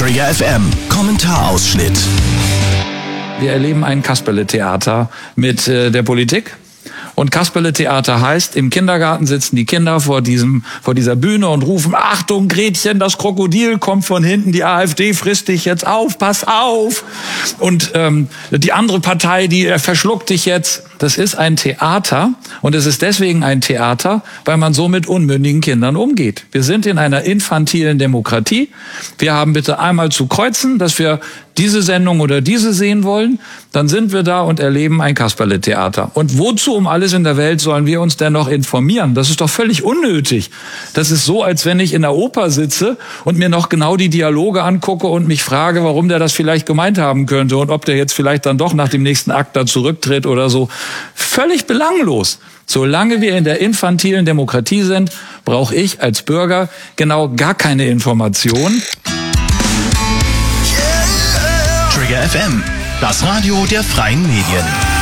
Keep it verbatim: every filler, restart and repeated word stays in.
Trigger F M, Kommentarausschnitt. Wir erleben ein Kasperle-Theater mit äh, der Politik. Und Kasperle-Theater heißt, im Kindergarten sitzen die Kinder vor diesem, vor dieser Bühne und rufen: Achtung, Gretchen, das Krokodil kommt von hinten, die AfD frisst dich jetzt auf, pass auf. Und ähm, die andere Partei, die äh, verschluckt dich jetzt. Das ist ein Theater, und es ist deswegen ein Theater, weil man so mit unmündigen Kindern umgeht. Wir sind in einer infantilen Demokratie. Wir haben bitte einmal zu kreuzen, dass wir diese Sendung oder diese sehen wollen. Dann sind wir da und erleben ein Kasperle-Theater. Und wozu um alles in der Welt sollen wir uns denn noch informieren? Das ist doch völlig unnötig. Das ist so, als wenn ich in der Oper sitze und mir noch genau die Dialoge angucke und mich frage, warum der das vielleicht gemeint haben könnte und ob der jetzt vielleicht dann doch nach dem nächsten Akt da zurücktritt oder so. Völlig belanglos. Solange wir in der infantilen Demokratie sind, brauche ich als Bürger genau gar keine Information. Trigger F M, das Radio der freien Medien.